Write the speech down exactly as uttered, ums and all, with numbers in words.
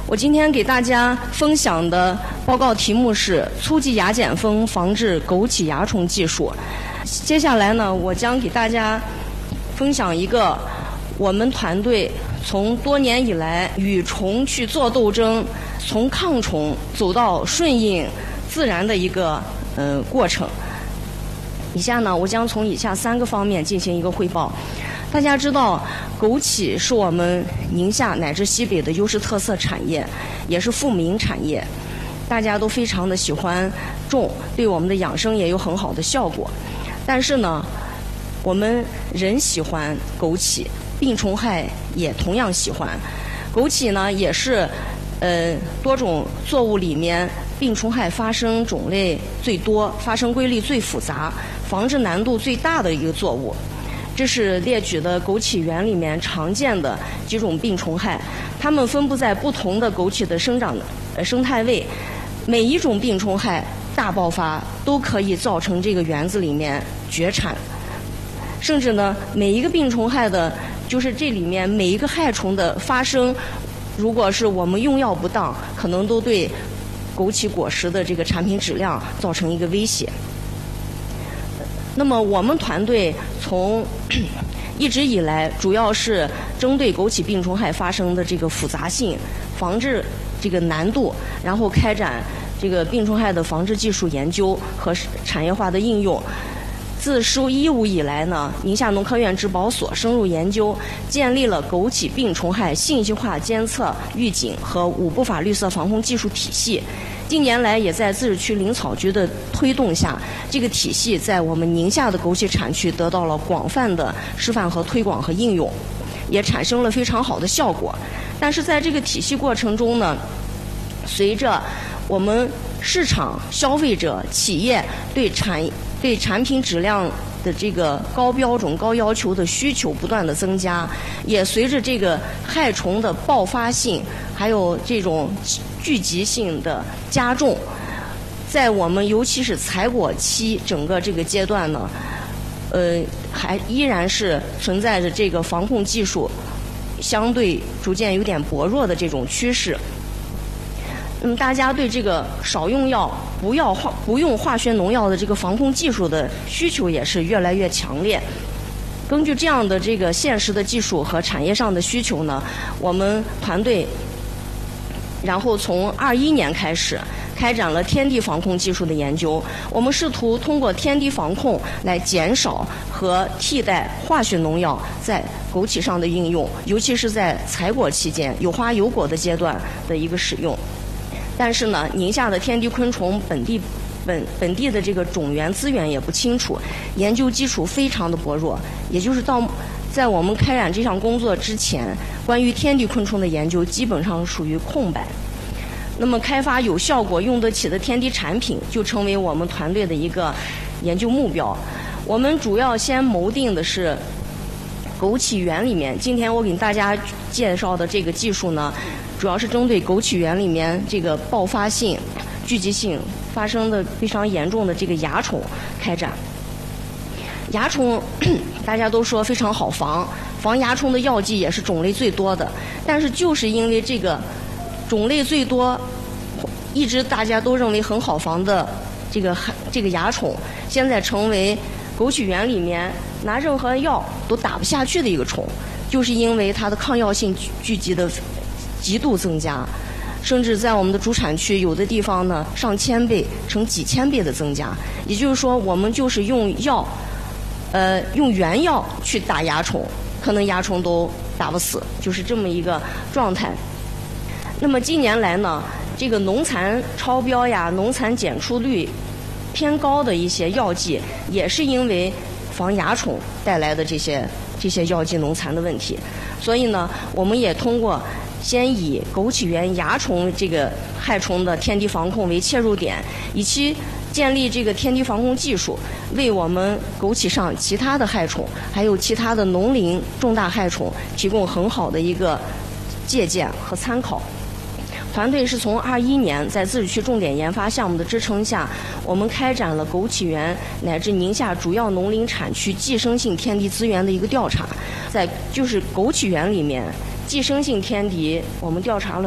我今天给大家分享的报告题目是初级芽碱蜂防治枸杞蚜虫技术。接下来呢，我将给大家分享一个我们团队从多年以来与虫去做斗争，从抗虫走到顺应自然的一个呃过程。以下呢，我将从以下三个方面进行一个汇报。大家知道，枸杞是我们宁夏乃至西北的优势特色产业，也是富民产业，大家都非常的喜欢种，对我们的养生也有很好的效果。但是呢，我们人喜欢枸杞，病虫害也同样喜欢。枸杞呢，也是呃多种作物里面病虫害发生种类最多、发生规律最复杂、防治难度最大的一个作物。这是列举的枸杞园里面常见的几种病虫害，它们分布在不同的枸杞的生长呃生态位，每一种病虫害大爆发都可以造成这个园子里面绝产，甚至呢，每一个病虫害的，就是这里面每一个害虫的发生，如果是我们用药不当，可能都对枸杞果实的这个产品质量造成一个威胁。那么我们团队从一直以来主要是针对枸杞病虫害发生的这个复杂性、防治这个难度，然后开展这个病虫害的防治技术研究和产业化的应用。自十一五以来呢，宁夏农科院质保所深入研究，建立了枸杞病虫害信息化监测、预警和五步法绿色防控技术体系。近年来，也在自治区林草局的推动下，这个体系在我们宁夏的枸杞产区得到了广泛的示范和推广和应用，也产生了非常好的效果。但是在这个体系过程中呢，随着我们市场、消费者、企业对产对产品质量的这个高标准、高要求的需求不断的增加，也随着这个害虫的爆发性，还有这种聚集性的加重，在我们尤其是采果期整个这个阶段呢，呃，还依然是存在着这个防控技术相对逐渐有点薄弱的这种趋势。那么大家对这个少用药、不要化不用化学农药的这个防控技术的需求也是越来越强烈。根据这样的这个现实的技术和产业上的需求呢，我们团队然后从二一年开始开展了天敌防控技术的研究。我们试图通过天敌防控来减少和替代化学农药在枸杞上的应用，尤其是在采果期间、有花有果的阶段的一个使用。但是呢，宁夏的天敌昆虫本地本本地的这个种源资源也不清楚，研究基础非常的薄弱。也就是到在我们开展这项工作之前，关于天敌昆虫的研究基本上属于空白。那么，开发有效果、用得起的天敌产品，就成为我们团队的一个研究目标。我们主要先谋定的是枸杞园里面，今天我给大家介绍的这个技术呢，主要是针对枸杞园里面这个爆发性、聚集性发生的非常严重的这个蚜虫开展。蚜虫大家都说非常好防，防蚜虫的药剂也是种类最多的，但是就是因为这个种类最多，一直大家都认为很好防的这个这个蚜虫，现在成为枸杞园里面拿任何药都打不下去的一个虫，就是因为它的抗药性聚集的极度增加，甚至在我们的主产区有的地方呢上千倍成几千倍的增加。也就是说，我们就是用药呃用原药去打蚜虫，可能蚜虫都打不死，就是这么一个状态。那么近年来呢，这个农残超标呀、农残检出率偏高的一些药剂，也是因为防蚜虫带来的这些这些药剂农残的问题。所以呢，我们也通过先以枸杞园蚜虫这个害虫的天敌防控为切入点，以期建立这个天敌防控技术，为我们枸杞上其他的害虫，还有其他的农林重大害虫提供很好的一个借鉴和参考。团队是从二一年在自治区重点研发项目的支撑下，我们开展了枸杞园乃至宁夏主要农林产区寄生性天敌资源的一个调查。在就是枸杞园里面，寄生性天敌我们调查了